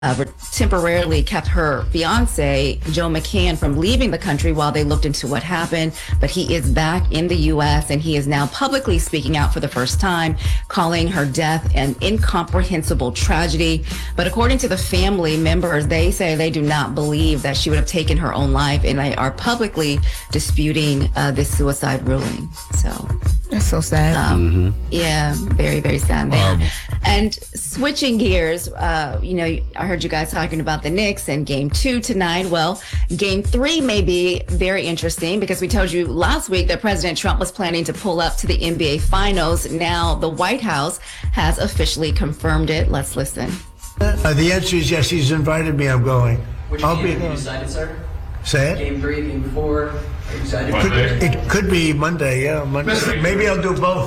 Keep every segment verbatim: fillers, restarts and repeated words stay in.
Uh, temporarily kept her fiance, Joe McCann, from leaving the country while they looked into what happened. But he is back in the U S and he is now publicly speaking out for the first time, calling her death an incomprehensible tragedy. But according to the family members, they say they do not believe that she would have taken her own life, and they are publicly disputing uh, this suicide ruling. So that's so sad. Um, mm-hmm. Yeah, very, very sad there. Um, and switching gears, uh, you know, I heard you guys talking about the Knicks and game two tonight. Well, game three may be very interesting because we told you last week that President Trump was planning to pull up to the N B A Finals. Now the White House has officially confirmed it. Let's listen. Uh, the answer is yes. He's invited me. I'm going. Which I'll game be have you decided, sir? Say it? Game three, game four. Are you excited? It could, it could be Monday, yeah. Monday. Maybe I'll do both.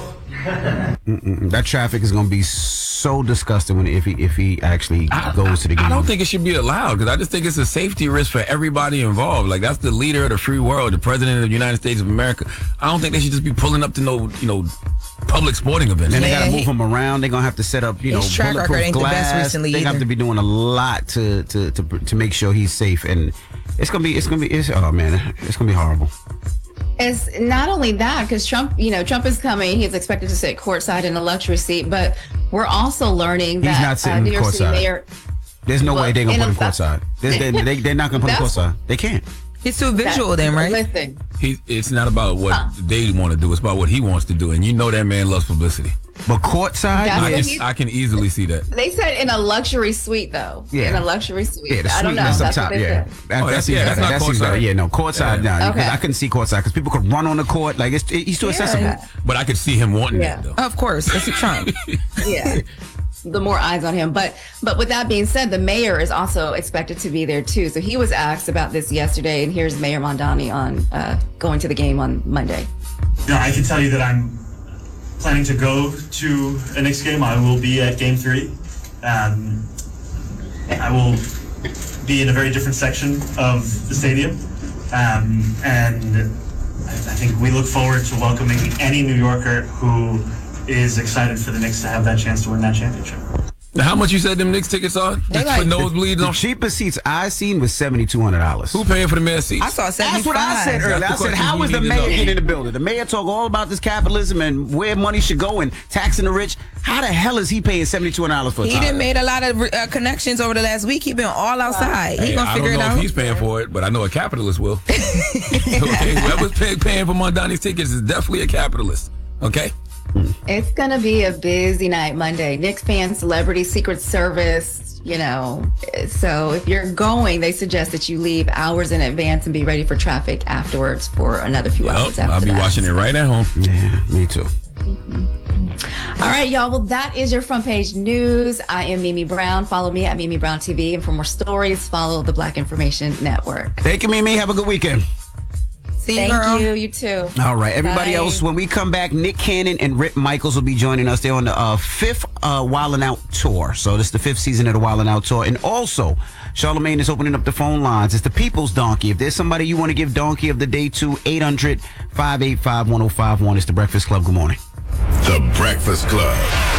Mm-mm. That traffic is going to be so disgusting when if he if he actually I, goes to the game. I don't think it should be allowed because I just think it's a safety risk for everybody involved. Like, that's the leader of the free world, the president of the United States of America. I don't think they should just be pulling up to no, you know, public sporting events. And they Yeah, got to he- move him around. They're going to have to set up, you know, His track record bulletproof ain't the best glass. recently They have either. to be doing a lot to to to, to make sure he's safe. And it's gonna be it's gonna be it's, oh man, it's gonna be horrible. It's not only that, because Trump, you know, Trump is coming. He's expected to sit courtside in a luxury seat, but we're also learning He's that not sitting New York City courtside. Mayor. There's no Well, way they're gonna in put him a- courtside. They, they, they, they're not gonna put him That's- courtside. They can't. It's too visual then, right? Listen, He, it's not about what Huh. they want to do. It's about what he wants to do. And you know that man loves publicity. But courtside, That's I what can, he's- I can easily see that. they said in a luxury suite, though. Yeah. In a luxury suite. yeah, the I don't know. sweetness up That's top. what they Yeah, said. That- Oh, that's yeah, even that's better. not That's even courtside. better. Yeah, no courtside. Yeah. No, Okay. I couldn't see courtside because people could run on the court. Like it's, he's too accessible. Yeah. But I could see him wanting Yeah. that, though. Of course, it's Trump. Yeah. The more eyes on him. But but with that being said, the mayor is also expected to be there too. So he was asked about this yesterday, and here's Mayor Mondani on uh, going to the game on Monday. No, I can tell you that I'm planning to go to a Knicks game. I will be at game three. Um, I will be in a very different section of the stadium. Um, and I, I think we look forward to welcoming any New Yorker who is excited for the Knicks to have that chance to win that championship. Now, how much you said them Knicks tickets are? They Just like- for nosebleeds? The on- cheapest seats I seen was seventy two hundred dollars. Who paying for the mayor seats? I saw That's seventy-five. what I said earlier. I That's the said, question how we is the need to mayor know. getting in the building? The mayor talk all about this capitalism and where money should go and taxing the rich. How the hell is he paying seventy two hundred dollars for a He ticket? done made a lot of uh, connections over the last week. He been all outside. He Hey, gonna I figure don't it know out. if he's paying for it, but I know a capitalist will. Okay, whoever's pay, paying for Mondani's tickets is definitely a capitalist. Okay? It's going to be a busy night Monday. Knicks fans, celebrities, Secret Service, you know. So if you're going, they suggest that you leave hours in advance and be ready for traffic afterwards for another few hours Yep, after I'll be that. watching it right at home. Yeah, me too. All right, y'all. Well, that is your front page news. I am Mimi Brown. Follow me at Mimi Brown T V. And for more stories, follow the Black Information Network. Thank you, Mimi. Have a good weekend. See, Thank girl. you. You too. All right, everybody Bye. else, when we come back, Nick Cannon and Rick Michaels will be joining us. They're on the uh, fifth uh, Wildin' Out Tour. So this is the fifth season of the Wildin' Out Tour. And also, Charlamagne is opening up the phone lines. It's the People's Donkey. If there's somebody you want to give Donkey of the Day to, eight hundred, five eight five, one oh five one. It's The Breakfast Club. Good morning. The Breakfast Club.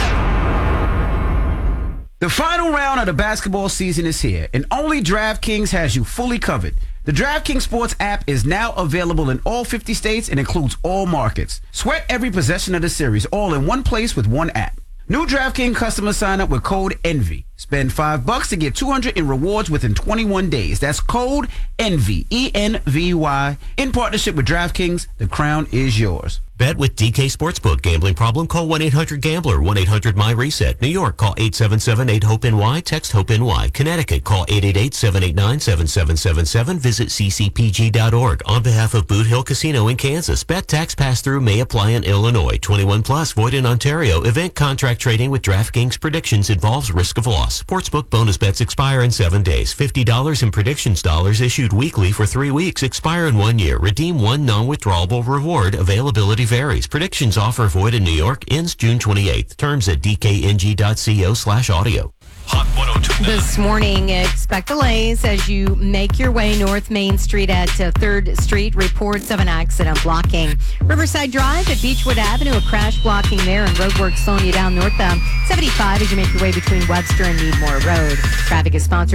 The final round of the basketball season is here, and only DraftKings has you fully covered. The DraftKings Sports app is now available in all fifty states and includes all markets. Sweat every possession of the series, all in one place with one app. New DraftKings customers sign up with code ENVY. Spend five bucks to get two hundred in rewards within twenty-one days. That's code ENVY, E N V Y. In partnership with DraftKings, the crown is yours. Bet with D K Sportsbook. Gambling problem? Call one eight hundred gambler, one eight hundred my reset. New York, call eight seven seven eight hope N Y, text HOPE-NY. Connecticut, call eight eight eight, seven eight nine, seven seven seven seven. Visit c c p g dot org. On behalf of Boot Hill Casino in Kansas, bet tax pass-through may apply in Illinois. twenty-one plus, void in Ontario. Event contract trading with DraftKings predictions involves risk of loss. Sportsbook bonus bets expire in seven days. fifty dollars in predictions dollars issued weekly for three weeks. Expire in one year. Redeem one non-withdrawable reward. Availability varies. Predictions offer void in New York. Ends June twenty-eighth. Terms at d k n g dot co slash audio. Hot one oh two. This morning, expect delays as you make your way north Main Street at uh, third Street. Reports of an accident blocking Riverside Drive at Beechwood Avenue. A crash blocking there, and roadwork slowing you down northbound seventy-five as you make your way between Webster and Needmore Road. Traffic is sponsored